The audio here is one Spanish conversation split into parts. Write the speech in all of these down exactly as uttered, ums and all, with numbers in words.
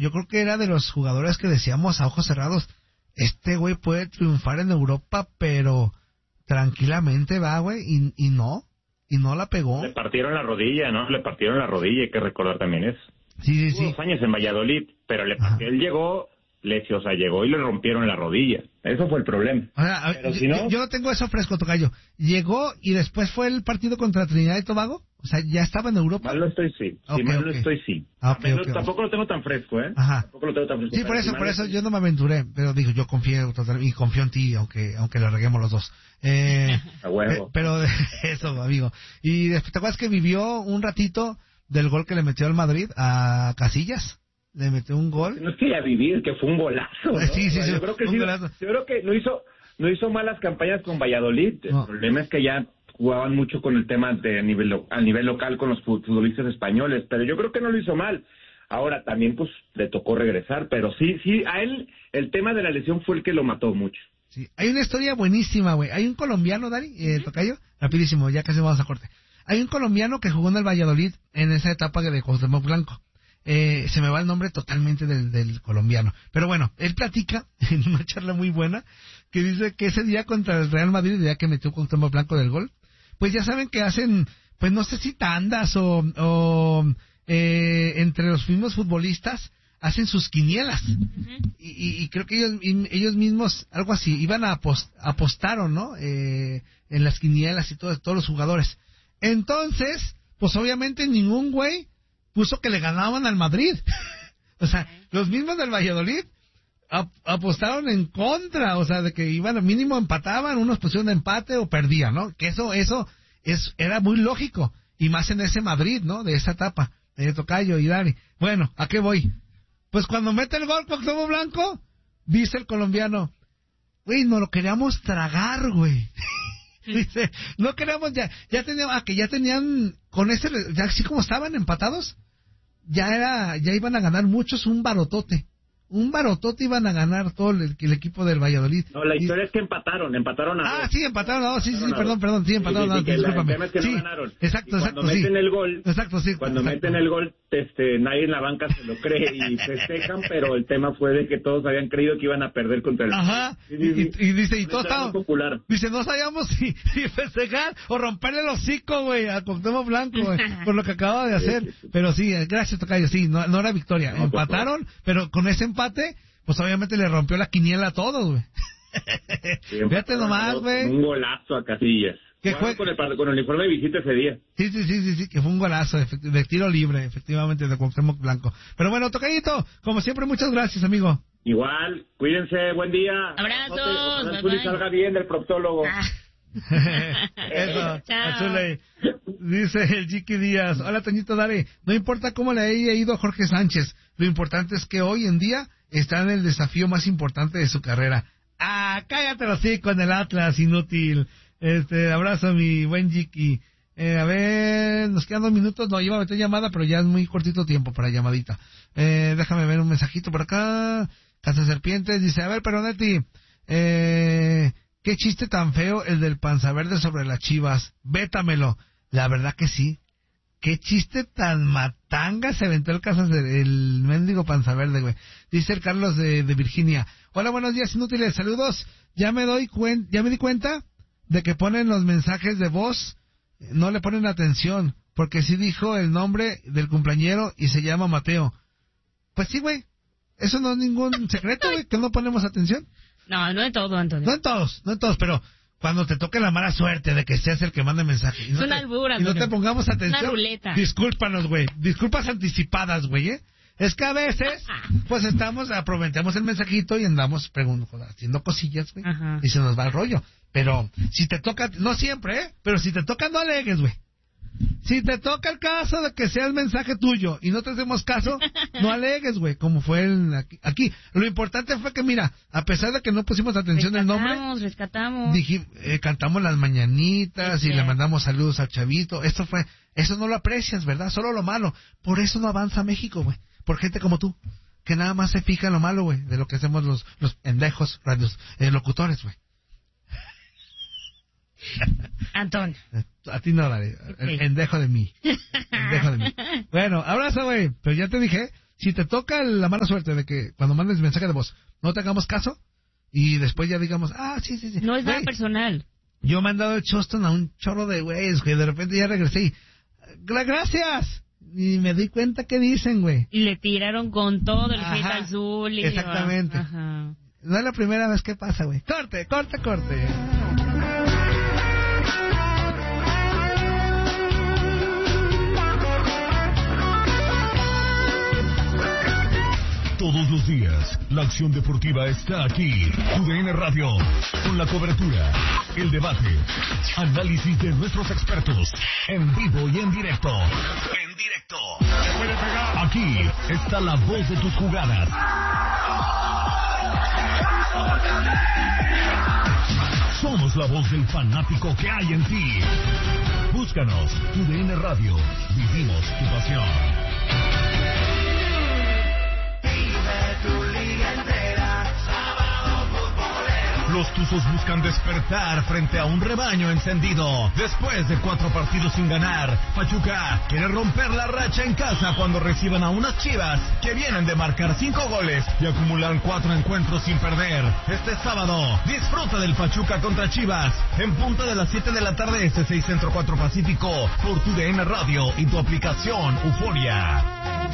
yo creo que era de los jugadores que decíamos a ojos cerrados, este güey puede triunfar en Europa, pero tranquilamente va, güey, y, y no, y no la pegó. Le partieron la rodilla, ¿no? Le partieron la rodilla, hay que recordar también eso. Sí, sí, sí. Dos años en Valladolid, pero le partió, él llegó, le, o sea, llegó y le rompieron la rodilla. Eso fue el problema. O sea, pero yo, si no... yo no tengo eso fresco, tocayo. Llegó y después fue el partido contra Trinidad y Tobago. O sea, ya estaba en Europa. Mal no estoy, sí. Okay, sí, mal okay. no estoy, sí. Ah, okay, no, okay, tampoco okay. lo tengo tan fresco, ¿eh? Ajá. Tampoco lo tengo tan fresco. Sí, por eso, si por eso no... yo no me aventuré. Pero digo, yo confío total, y confío en ti, aunque aunque le reguemos los dos. Eh, A huevo. Pe, pero eso, amigo. Y después, ¿te acuerdas que vivió un ratito del gol que le metió al Madrid a Casillas? Le metió un gol. No es que ya vivir, que fue un golazo, ¿no? Sí, sí, o sea, sí. Yo creo que un sí. golazo. Yo creo que no hizo, no hizo malas campañas con Valladolid. El no. problema es que ya jugaban mucho con el tema de a nivel, a nivel local con los futbolistas españoles, pero yo creo que no lo hizo mal. Ahora también pues le tocó regresar, pero sí, sí, a él el tema de la lesión fue el que lo mató mucho. Sí, hay una historia buenísima, güey. Hay un colombiano, Dani, eh, uh-huh. Tocayo, rapidísimo, ya casi vamos a corte. Hay un colombiano que jugó en el Valladolid en esa etapa de Cuauhtémoc Blanco. Eh, se me va el nombre totalmente del, del colombiano. Pero bueno, él platica en una charla muy buena que dice que ese día contra el Real Madrid, el día que metió Cuauhtémoc Blanco del gol, pues ya saben que hacen, pues no sé si tandas o, o eh, entre los mismos futbolistas hacen sus quinielas. Uh-huh. y, y, y creo que ellos, y, ellos mismos, algo así, iban a apost, apostaron, ¿no? Eh, en las quinielas y todo, todos los jugadores. Entonces, pues obviamente ningún güey puso que le ganaban al Madrid. O sea, los mismos del Valladolid ap- apostaron en contra, o sea, de que iban, al mínimo empataban, unos pusieron de empate o perdían, ¿no? Que eso, eso es, era muy lógico, y más en ese Madrid, ¿no? De esa etapa, de Tocayo y Dani. Bueno, ¿a qué voy? Pues cuando mete el gol Cuauhtémoc Blanco, dice el colombiano, güey, no lo queríamos tragar, güey. Dice, no queríamos ya, ya teníamos, ah, que ya tenían, con ese, ya así como estaban empatados, ya era, ya iban a ganar muchos un barotote. Un barotote iban a ganar todo el, el equipo del Valladolid. No, la historia y... es que empataron, empataron a Ah, dos. sí, empataron a dos, sí, sí, sí, perdón, dos. perdón, sí, empataron a dos, sí, sí, discúlpame. El tema es que sí, no ganaron. Exacto, y exacto, cuando sí. meten el gol, exacto, sí. cuando exacto. meten el gol, este, nadie en la banca se lo cree y festejan, pero el tema fue de que todos habían creído que iban a perder contra el... Ajá, sí, sí, sí. Y, y dice, y todo estaba... popular. Dice, no sabíamos si, si festejar o romperle el hocico, güey, a Cuauhtémoc Blanco, güey, por lo que acababa de hacer. Sí, sí, sí. Pero sí, gracias, Tocayo, sí, no, no era victoria. No, empataron, pues, pero con ese empate, pues obviamente le rompió la quiniela a todos, güey. Sí, fíjate nomás, güey. Un golazo a Casillas. Que fue con el, con el uniforme de visita ese día. Sí, sí, sí, sí, sí, que fue un golazo de, de tiro libre, efectivamente, de Cuauhtémoc Blanco. Pero bueno, Tocayito, como siempre, muchas gracias, amigo. Igual, cuídense, buen día. Abrazos. No te, bye, salga bien del proctólogo. Ah. Eso, Azuley. Dice el Chiqui Díaz, hola Toñito, dale, no importa cómo le haya ido a Jorge Sánchez, lo importante es que hoy en día está en el desafío más importante de su carrera. Ah, cállate los hocico con el Atlas, inútil. Este, abrazo mi buen Chiqui. Eh, a ver, nos quedan dos minutos, no, iba a meter llamada, pero ya es muy cortito tiempo para llamadita. Eh, déjame ver un mensajito por acá. Casa Serpientes dice, a ver, Peronetti, eh... qué chiste tan feo el del Panza Verde sobre las Chivas. Vétamelo. La verdad que sí. Qué chiste tan matanga se aventó el caso del mendigo Panza Verde, güey. Dice el Carlos de, de Virginia. Hola, buenos días, inútiles. Saludos. Ya me doy cuen, ya me di cuenta de que ponen los mensajes de voz, no le ponen atención, porque sí dijo el nombre del cumpleañero y se llama Mateo. Pues sí, güey. Eso no es ningún secreto, güey, que no ponemos atención. No, no en todo, Antonio. No en todos, no en todos, pero cuando te toque la mala suerte de que seas el que mande mensaje y no, es una te, albura, y no te pongamos atención, una ruleta. Discúlpanos, güey, disculpas anticipadas, güey, ¿eh? Es que a veces, pues estamos, aprovechamos el mensajito y andamos preguntando, haciendo cosillas, güey, y se nos va el rollo. Pero si te toca, no siempre, ¿eh? Pero si te toca, no alegues, güey. Si te toca el caso de que sea el mensaje tuyo y no te hacemos caso, no alegues, güey, como fue el, aquí, aquí. Lo importante fue que, mira, a pesar de que no pusimos atención al nombre, rescatamos, dije, eh, cantamos las mañanitas, sí, y le mandamos saludos al chavito. Esto fue, eso no lo aprecias, ¿verdad? Solo lo malo. Por eso no avanza México, güey. Por gente como tú, que nada más se fija en lo malo, güey, de lo que hacemos los, los pendejos radios, eh, locutores, güey. Antonio. A ti no, dale. Okay. El pendejo de mí. Pendejo de mí. Bueno, abrazo, güey. Pero ya te dije, si te toca la mala suerte de que cuando mandes mensaje de voz no te hagamos caso y después ya digamos, ah, sí, sí, sí. No es nada Güey, personal. yo me he mandado el choston a un chorro de güeyes, que de repente ya regresé y, "Gra- gracias", y me di cuenta que dicen, güey. Y le tiraron con todo el Ajá, hate al Zuli. exactamente. Ajá. No es la primera vez que pasa, güey. Corte, corte, corte. Todos los días, la acción deportiva está aquí. Tu D N Radio, con la cobertura, el debate, análisis de nuestros expertos, en vivo y en directo. En directo. Aquí está la voz de tus jugadas. Somos la voz del fanático que hay en ti. Búscanos, Tu D N Radio. Vivimos tu pasión. Los Tuzos buscan despertar frente a un rebaño encendido. Después de cuatro partidos sin ganar, Pachuca quiere romper la racha en casa cuando reciban a unas Chivas que vienen de marcar cinco goles y acumulan cuatro encuentros sin perder. Este sábado, disfruta del Pachuca contra Chivas en punto de las siete de la tarde, este seis Centro cuatro Pacífico, por Tu D N Radio y tu aplicación Euforia.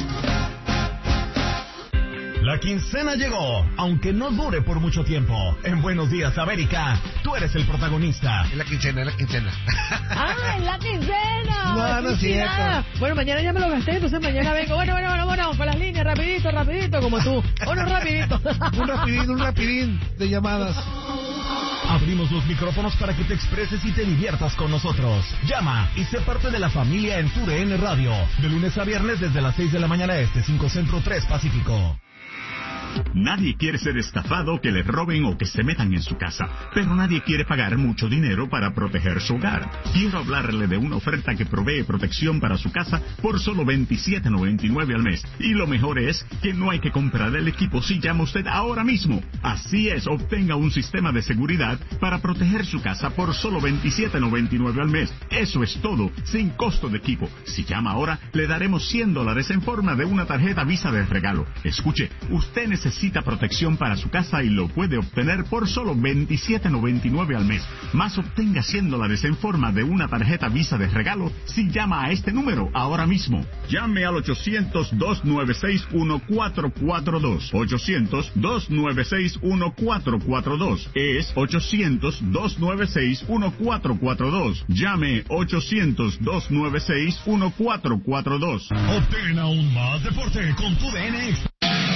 La quincena llegó, aunque no dure por mucho tiempo. En Buenos Días, América, tú eres el protagonista. Es la quincena, es la quincena. ¡Ah, es la quincena! No, no es ¡Felicidad! cierto. Bueno, mañana ya me lo gasté, entonces mañana vengo. Bueno, bueno, bueno, bueno, con las líneas, rapidito, rapidito, como tú. Bueno, rapidito. Un rapidín, un rapidín de llamadas. Abrimos los micrófonos para que te expreses y te diviertas con nosotros. Llama y sé parte de la familia en Tu D N Radio. De lunes a viernes desde las seis de la mañana este, cinco Centro, tres Pacífico. Nadie quiere ser estafado, que le roben o que se metan en su casa, pero nadie quiere pagar mucho dinero para proteger su hogar. Quiero hablarle de una oferta que provee protección para su casa por solo veintisiete noventa y nueve al mes. Y lo mejor es que no hay que comprar el equipo si llama usted ahora mismo. Así es, obtenga un sistema de seguridad para proteger su casa por solo veintisiete noventa y nueve al mes. Eso es todo, sin costo de equipo. Si llama ahora, le daremos cien dólares en forma de una tarjeta Visa de regalo. Escuche, usted necesita Necesita protección para su casa y lo puede obtener por solo veintisiete noventa y nueve al mes. Más obtenga cien dólares en forma de una tarjeta Visa de regalo si llama a este número ahora mismo. Llame al ochocientos, dos nueve seis, uno cuatro cuatro dos. ochocientos, dos nueve seis, uno cuatro cuatro dos. Es ochocientos, dos nueve seis, uno cuatro cuatro dos. Llame ochocientos, dos nueve seis, uno cuatro cuatro dos. Obtén aún más deporte con Tu D N Extra.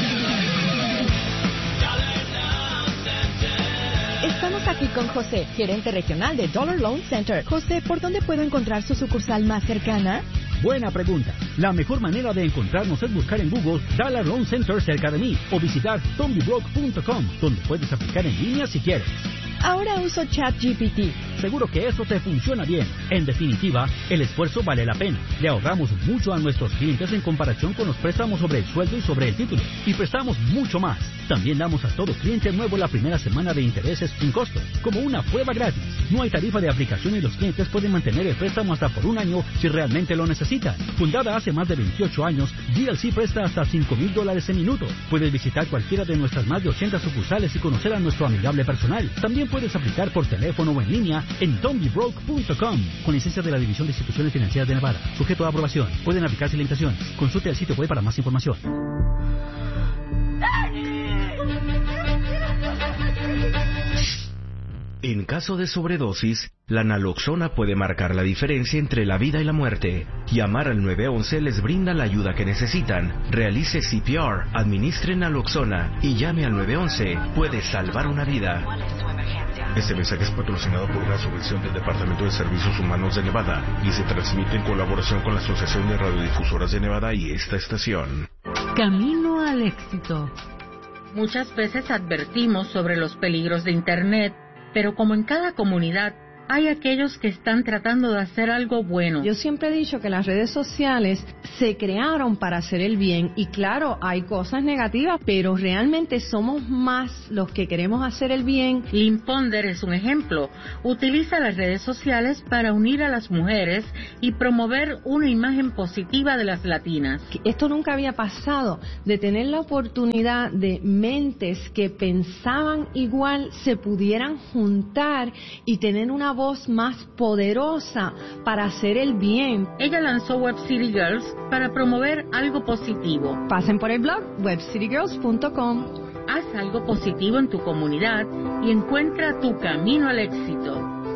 Estamos aquí con José, gerente regional de Dollar Loan Center. José, ¿por dónde puedo encontrar su sucursal más cercana? Buena pregunta. La mejor manera de encontrarnos es buscar en Google Dollar Loan Center cerca de mí o visitar tombybroke punto com, donde puedes aplicar en línea si quieres. Ahora uso ChatGPT. Seguro que eso te funciona bien. En definitiva, el esfuerzo vale la pena. Le ahorramos mucho a nuestros clientes en comparación con los préstamos sobre el sueldo y sobre el título. Y prestamos mucho más. También damos a todo cliente nuevo la primera semana de intereses sin costo, como una prueba gratis. No hay tarifa de aplicación y los clientes pueden mantener el préstamo hasta por un año si realmente lo necesitan. Fundada hace más de veintiocho años, G L C presta hasta cinco mil dólares en minuto. Puedes visitar cualquiera de nuestras más de ochenta sucursales y conocer a nuestro amigable personal. También puedes aplicar por teléfono o en línea en tombybroke punto com, con licencia de la División de Instituciones Financieras de Nevada. Sujeto a aprobación. Pueden aplicarse limitaciones. Consulte el sitio web para más información. En caso de sobredosis, la naloxona puede marcar la diferencia entre la vida y la muerte. Llamar al nueve once les brinda la ayuda que necesitan. Realice C P R, administre naloxona y llame al nueve once. Puede salvar una vida. Este mensaje es patrocinado por una subvención del Departamento de Servicios Humanos de Nevada y se transmite en colaboración con la Asociación de Radiodifusoras de Nevada y esta estación. Camino al éxito. Muchas veces advertimos sobre los peligros de Internet, pero como en cada comunidad, hay aquellos que están tratando de hacer algo bueno. Yo siempre he dicho que las redes sociales se crearon para hacer el bien y claro, hay cosas negativas, pero realmente somos más los que queremos hacer el bien. Lynn Ponder es un ejemplo. Utiliza las redes sociales para unir a las mujeres y promover una imagen positiva de las latinas. Esto nunca había pasado, de tener la oportunidad de mentes que pensaban igual se pudieran juntar y tener una voz más poderosa para hacer el bien. Ella lanzó Web City Girls para promover algo positivo. Pasen por el blog web city girls punto com. Haz algo positivo en tu comunidad y encuentra tu camino al éxito.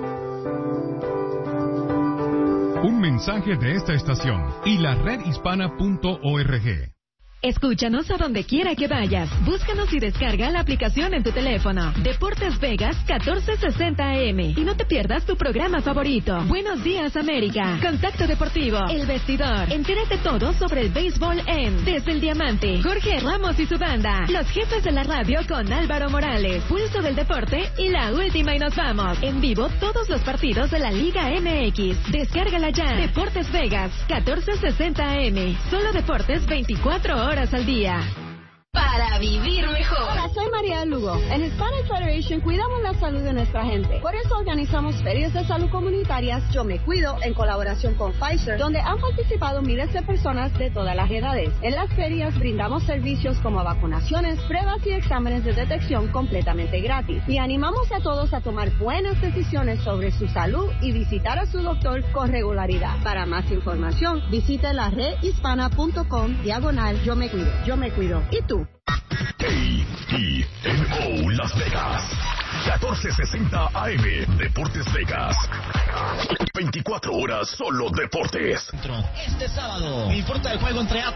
Un mensaje de esta estación y la red hispana punto org. Escúchanos a donde quiera que vayas. Búscanos y descarga la aplicación en tu teléfono. Deportes Vegas catorce sesenta A M. Y no te pierdas tu programa favorito. Buenos días, América. Contacto Deportivo. El Vestidor. Entérate todo sobre el béisbol en Desde el Diamante. Jorge Ramos y su banda. Los jefes de la radio con Álvaro Morales. Pulso del Deporte y la última y nos vamos. En vivo todos los partidos de la Liga M X. Descárgala ya. Deportes Vegas catorce sesenta A M. Solo deportes veinticuatro horas al día. Para vivir mejor. Hola, soy María Lugo. En Hispanic Federation cuidamos la salud de nuestra gente. Por eso organizamos ferias de salud comunitarias Yo Me Cuido en colaboración con Pfizer, donde han participado miles de personas de todas las edades. En las ferias brindamos servicios como vacunaciones, pruebas y exámenes de detección completamente gratis. Y animamos a todos a tomar buenas decisiones sobre su salud y visitar a su doctor con regularidad. Para más información, visite la red hispana punto com diagonal Yo Me Cuido. Yo Me Cuido. ¿Y tú? K I M O Las Vegas, catorce sesenta A M, Deportes Vegas. veinticuatro horas solo deportes. Este sábado, disfruta el juego entre Atlas